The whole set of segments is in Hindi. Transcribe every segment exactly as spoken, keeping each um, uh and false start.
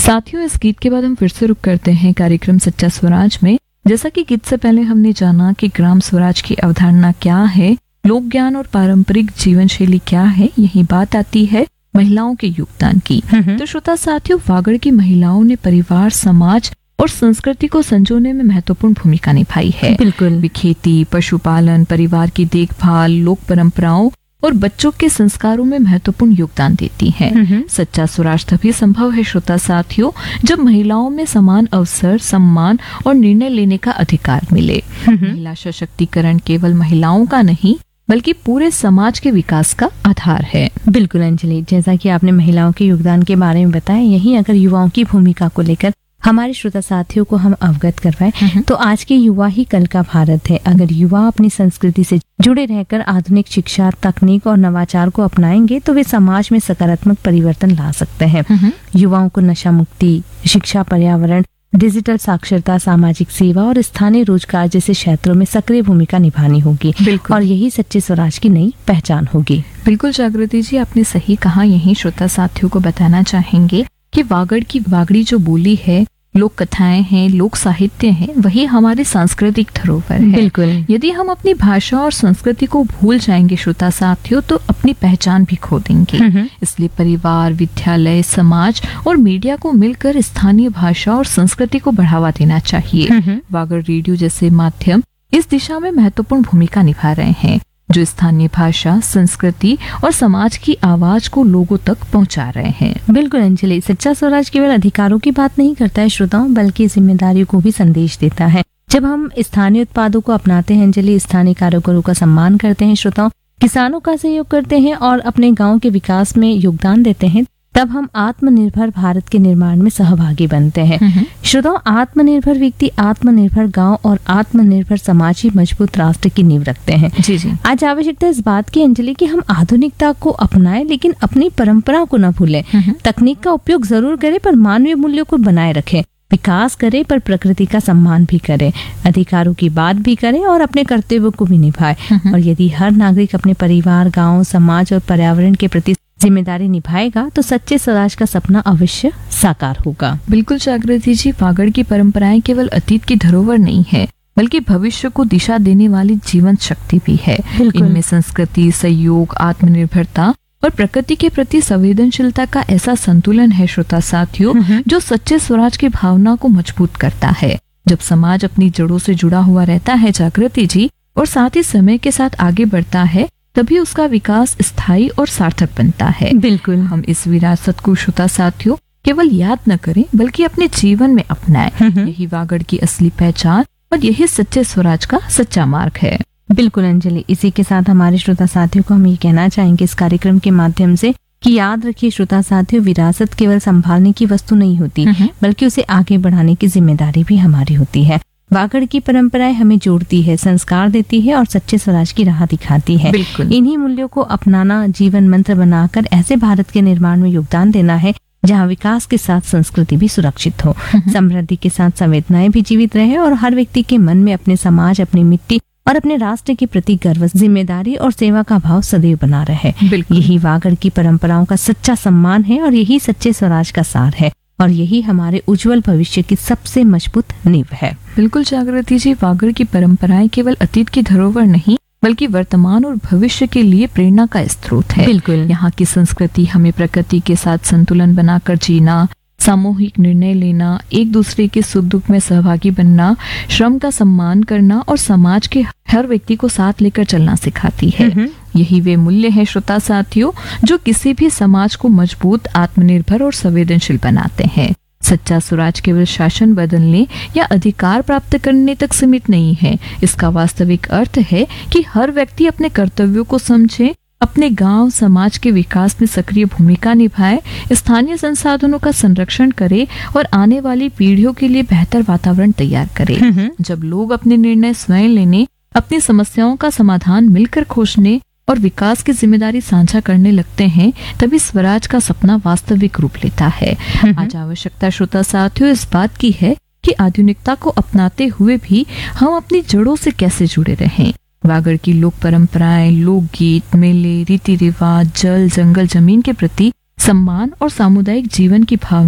साथियों, इस गीत के बाद हम फिर से रुक करते हैं कार्यक्रम सच्चा स्वराज में। जैसा कि गीत से पहले हमने जाना कि ग्राम स्वराज की अवधारणा क्या है, लोक ज्ञान और पारंपरिक जीवन शैली क्या है, यही बात आती है महिलाओं के योगदान की। तो श्रोता साथियों, वागड़ की महिलाओं ने परिवार, समाज और संस्कृति को संजोने में महत्वपूर्ण भूमिका निभाई है। बिल्कुल। वे खेती, पशुपालन, परिवार की देखभाल, लोक परंपराओं और बच्चों के संस्कारों में महत्वपूर्ण योगदान देती हैं। सच्चा स्वराज तभी संभव है श्रोता साथियों, जब महिलाओं में समान अवसर, सम्मान और निर्णय लेने का अधिकार मिले। महिला सशक्तिकरण केवल महिलाओं का नहीं बल्कि पूरे समाज के विकास का आधार है। बिल्कुल अंजलि, जैसा कि आपने महिलाओं के योगदान के बारे में बताया, यही अगर युवाओं की भूमिका को लेकर हमारे श्रोता साथियों को हम अवगत करवाएं तो आज के युवा ही कल का भारत है। अगर युवा अपनी संस्कृति से जुड़े रहकर आधुनिक शिक्षा, तकनीक और नवाचार को अपनाएंगे तो वे समाज में सकारात्मक परिवर्तन ला सकते हैं। युवाओं को नशा मुक्ति, शिक्षा, पर्यावरण, डिजिटल साक्षरता, सामाजिक सेवा और स्थानीय रोजगार जैसे क्षेत्रों में सक्रिय भूमिका निभानी होगी और यही सच्चे स्वराज की नई पहचान होगी। बिल्कुल जागृति जी, आपने सही कहा। यही श्रोता साथियों को बताना चाहेंगे कि वागड़ की वागड़ी जो बोली है, लोक कथाएं हैं, लोक साहित्य है, वही हमारी सांस्कृतिक धरोहर है। बिल्कुल। यदि हम अपनी भाषा और संस्कृति को भूल जाएंगे श्रोता साथियों, तो अपनी पहचान भी खो देंगे। इसलिए परिवार, विद्यालय, समाज और मीडिया को मिलकर स्थानीय भाषा और संस्कृति को बढ़ावा देना चाहिए। वागड़ रेडियो जैसे माध्यम इस दिशा में महत्वपूर्ण भूमिका निभा रहे हैं, जो स्थानीय भाषा, संस्कृति और समाज की आवाज को लोगों तक पहुंचा रहे हैं। बिल्कुल अंजलि, सच्चा स्वराज केवल अधिकारों की बात नहीं करता है श्रोताओं, बल्कि जिम्मेदारियों को भी संदेश देता है। जब हम स्थानीय उत्पादों को अपनाते हैं अंजलि, स्थानीय कारीगरों का सम्मान करते हैं श्रोताओं, किसानों का सहयोग करते हैं और अपने गाँव के विकास में योगदान देते हैं, तब हम आत्मनिर्भर भारत के निर्माण में सहभागी बनते हैं। श्रोताओं, आत्मनिर्भर व्यक्ति, आत्मनिर्भर गांव और आत्मनिर्भर समाज ही मजबूत राष्ट्र की नींव रखते हैं। जी जी। आज आवश्यकता इस बात की अंजलि कि हम आधुनिकता को अपनाएं लेकिन अपनी परंपरा को न भूलें। तकनीक का उपयोग जरूर करें पर मानवीय मूल्यों को बनाए रखें। विकास करें पर प्रकृति का सम्मान भी करें। अधिकारों की बात भी करें और अपने कर्तव्यों को भी निभाएं। और यदि हर नागरिक अपने परिवार, गाँव, समाज और पर्यावरण के प्रति जिम्मेदारी निभाएगा तो सच्चे स्वराज का सपना अवश्य साकार होगा। बिल्कुल जागृति जी, वागड़ की परंपराएं केवल अतीत की धरोहर नहीं है बल्कि भविष्य को दिशा देने वाली जीवन शक्ति भी है। इनमें संस्कृति, सहयोग, आत्मनिर्भरता और प्रकृति के प्रति संवेदनशीलता का ऐसा संतुलन है श्रोता साथियों, जो सच्चे स्वराज की भावना को मजबूत करता है। जब समाज अपनी जड़ों से जुड़ा हुआ रहता है जागृति जी, और साथ ही समय के साथ आगे बढ़ता है, तभी उसका विकास स्थायी और सार्थक बनता है। बिल्कुल। हम इस विरासत को श्रोता साथियों केवल याद न करें बल्कि अपने जीवन में अपनाएं। यही वागड़ की असली पहचान और यही सच्चे स्वराज का सच्चा मार्ग है। बिल्कुल अंजलि, इसी के साथ हमारे श्रोता साथियों को हम ये कहना चाहेंगे इस कार्यक्रम के माध्यम से कि याद रखिए श्रोता साथियों, विरासत केवल संभालने की वस्तु नहीं होती बल्कि उसे आगे बढ़ाने की जिम्मेदारी भी हमारी होती है। वागड़ की परंपराएं हमें जोड़ती है, संस्कार देती है और सच्चे स्वराज की राह दिखाती है। इन्हीं मूल्यों को अपनाना, जीवन मंत्र बनाकर ऐसे भारत के निर्माण में योगदान देना है जहां विकास के साथ संस्कृति भी सुरक्षित हो, समृद्धि के साथ संवेदनाएं भी जीवित रहे और हर व्यक्ति के मन में अपने समाज, अपनी मिट्टी और अपने राष्ट्र के प्रति गर्व, जिम्मेदारी और सेवा का भाव सदैव बना रहे। यही वागड़ की परंपराओं का सच्चा सम्मान है और यही सच्चे स्वराज का सार है और यही हमारे उज्जवल भविष्य की सबसे मजबूत नींव है। बिल्कुल जागृति जी, वागड़ की परंपराएं केवल अतीत की धरोहर नहीं बल्कि वर्तमान और भविष्य के लिए प्रेरणा का स्रोत है। बिल्कुल। यहाँ की संस्कृति हमें प्रकृति के साथ संतुलन बनाकर जीना, सामूहिक निर्णय लेना, एक दूसरे के सुख दुख में सहभागी बनना, श्रम का सम्मान करना और समाज के हर व्यक्ति को साथ लेकर चलना सिखाती है। यही वे मूल्य हैं श्रोता साथियों, जो किसी भी समाज को मजबूत, आत्मनिर्भर और संवेदनशील बनाते हैं। सच्चा स्वराज केवल शासन बदलने या अधिकार प्राप्त करने तक सीमित नहीं है। इसका वास्तविक अर्थ है कि हर व्यक्ति अपने कर्तव्यों को समझे, अपने गांव, समाज के विकास में सक्रिय भूमिका निभाए, स्थानीय संसाधनों का संरक्षण करे और आने वाली पीढ़ियों के लिए बेहतर वातावरण तैयार करे। जब लोग अपने निर्णय स्वयं लेने, अपनी समस्याओं का समाधान मिलकर खोजने और विकास की जिम्मेदारी साझा करने लगते हैं, तभी स्वराज का सपना वास्तविक रूप लेता है। आज आवश्यकता श्रोता साथियों इस बात की है कि आधुनिकता को अपनाते हुए भी हम अपनी जड़ों से कैसे जुड़े रहें। वागड़ की लोक परंपराएं, लोकगीत, मेले, रीति रिवाज, जल, जंगल, जमीन के प्रति सम्मान और सामुदायिक जीवन की भावना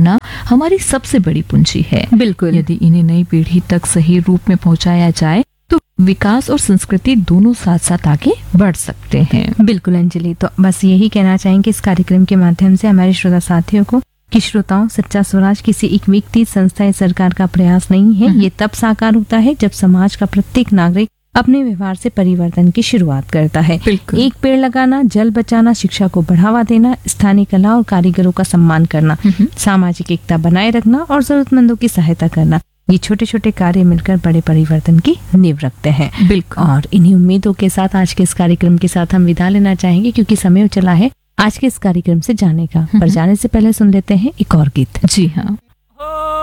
हमारी सबसे बड़ी पूंजी है। बिल्कुल। यदि इन्हें नई पीढ़ी तक सही रूप में पहुंचाया जाए तो विकास और संस्कृति दोनों साथ साथ आगे बढ़ सकते हैं। बिल्कुल अंजलि, तो बस यही कहना चाहेंगे इस कार्यक्रम के माध्यम से हमारे श्रोता साथियों को कि श्रोताओं, सच्चा स्वराज किसी एक व्यक्ति, संस्था या सरकार का प्रयास नहीं है। ये तब साकार होता है जब समाज का प्रत्येक नागरिक अपने व्यवहार से परिवर्तन की शुरुआत करता है। एक पेड़ लगाना, जल बचाना, शिक्षा को बढ़ावा देना, स्थानीय कला और कारीगरों का सम्मान करना, सामाजिक एकता बनाए रखना और जरूरतमंदों की सहायता करना, ये छोटे छोटे कार्य मिलकर बड़े परिवर्तन की नींव रखते हैं। बिल्कुल। और इन्हीं उम्मीदों के साथ आज के इस कार्यक्रम के साथ हम विदा लेना चाहेंगे, क्योंकि समय चला है आज के इस कार्यक्रम से जाने का। पर जाने से पहले सुन लेते हैं एक और गीत। जी हाँ।